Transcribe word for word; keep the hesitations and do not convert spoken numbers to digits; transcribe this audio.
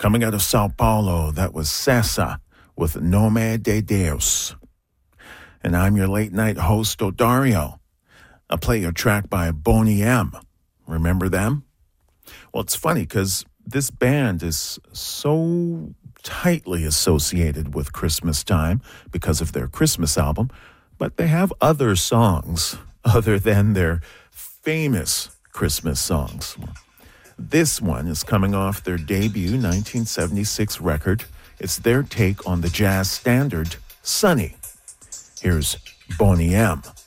Coming out of Sao Paulo, that was Sessa with Nome de Deus. And I'm your late night host, Odario. I'll play you a track by Boney M. Remember them? Well, it's funny because this band is so tightly associated with Christmas time because of their Christmas album, but they have other songs other than their famous Christmas songs. This one is coming off their debut nineteen seventy-six record. It's their take on the jazz standard, Sunny. Here's Boney M.